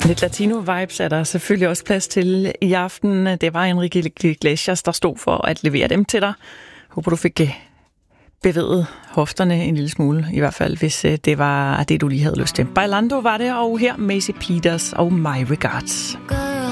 Lidt latino-vibes er der selvfølgelig også plads til i aften. Det var Enrique Iglesias, der stod for at levere dem til dig. Håber, du fik bevæget hofterne en lille smule, i hvert fald, hvis det var det, du lige havde lyst til. Bailando var det, og her Macy Peters og My Regards.